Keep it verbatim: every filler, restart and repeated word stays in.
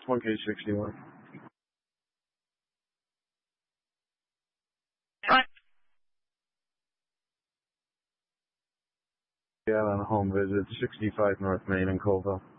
one K sixty-one. Yeah, on a home visit, sixty-five North Main in Colville.